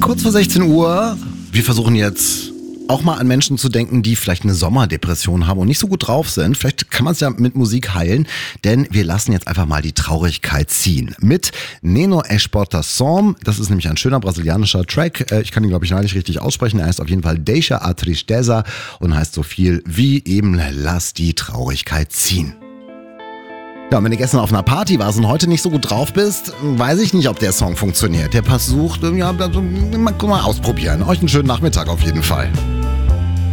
kurz vor 16 Uhr. Wir versuchen jetzt auch mal an Menschen zu denken, die vielleicht eine Sommerdepression haben und nicht so gut drauf sind. Vielleicht kann man es ja mit Musik heilen, denn wir lassen jetzt einfach mal die Traurigkeit ziehen. Mit Neno Exportação, das ist nämlich ein schöner brasilianischer Track. Ich kann ihn, glaube ich, gar nicht richtig aussprechen. Er heißt auf jeden Fall Deixa a Tristeza und heißt so viel wie eben Lass die Traurigkeit ziehen. Ja, und wenn du gestern auf einer Party warst und heute nicht so gut drauf bist, weiß ich nicht, ob der Song funktioniert. Der versucht, ja, mal ausprobieren. Euch einen schönen Nachmittag auf jeden Fall.